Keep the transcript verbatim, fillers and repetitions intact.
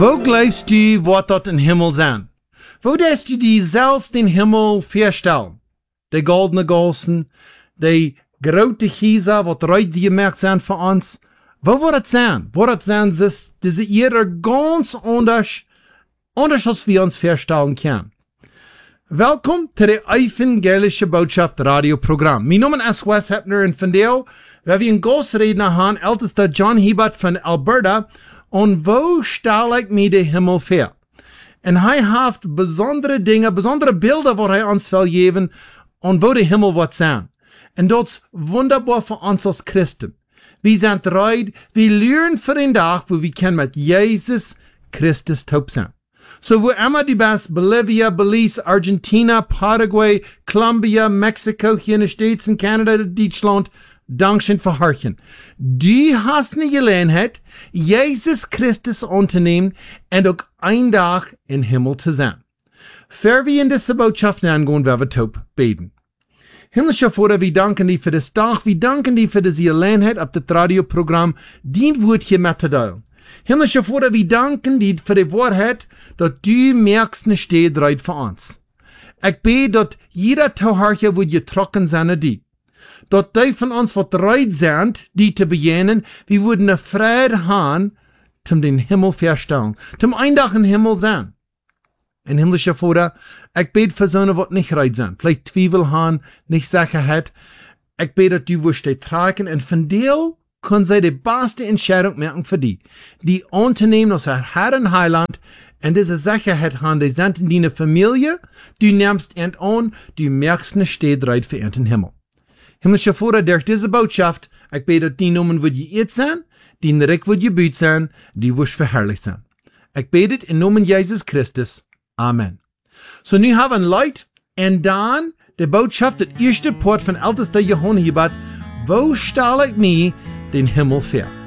Wo glaubst du, wat dort in Himmel sein? Wo darfst du die selbst den Himmel vorstellen? Die goldene Gossen, die grote Chiesa, wat reut gemerkt zijn für uns. Wo wird het sein? Wird het sein, dass diese Erde ganz anders, anders als wir uns vorstellen können? Welkom zu der Evangelische Botschaft Radioprogramm. Mein Name ist Wes Hepner und von der, wir haben einen Gastredner haben, ältester John Hebert von Alberta, und wo stelle ich mir den Himmel vor? Und er hat besondere Dinge, besondere Bilder, die er uns will geben, und wo der Himmel wird sein. Und das ist wunderbar für uns als Christen. Wir sind bereit, wir lernen für den Tag, wo wir können mit Jesus Christus taub sein. So wo immer du bist, Bolivia, Belize, Argentina, Paraguay, Colombia, Mexiko, hier in den States, Kanada, Deutschland, Dankeschön für Horchen. Du hast eine Gelegenheit, Jesus Christus anzunehmen und auch ein Tag im Himmel zu sein. Für wir in diese Botschaft angehen, werden wir taub beten. Himmlischer Vater, wir danken dir für das Tag, wir danken dir für diese Gelegenheit auf das Radioprogramm, die Wort hier mitzuteilen. Himmlischer Vater, wir danken dir für die Wahrheit, dass du merkst, ne steht bereit für uns. Ich bete, dass jeder Tauharcher wird getrocken sein, die. Dass die von uns bereit sind, die zu beginnen, wir würden eine Freude haben, zum den Himmel verstellen, zum Eindach im Himmel sein. Und himmlischer Vater, ich bete für so eine, die nicht bereit sind, vielleicht Zweifel haben, nicht Sicherheit. Ich bete, dass du wirst die tragen und von dir können sie die beste Entscheidung machen für die, die anzunehmen aus der Herren Heiland und diese Sicherheit haben, die sind in deiner Familie, du nimmst ihn an, du merkst nicht, steht bereit für ihn im Himmel. Himmlischer Vater, durch diese Botschaft, ich bete, dass die Namen wird geirrt sein, die Reck wird gebüht sein, die wirst verherrlicht sein. Ich bete in Namen Jesus Christus. Amen. So, nu haben Leute, und dann die Botschaft, der erste Port von ältester Johann Hebert, wo stelle ich mir den Himmel vor?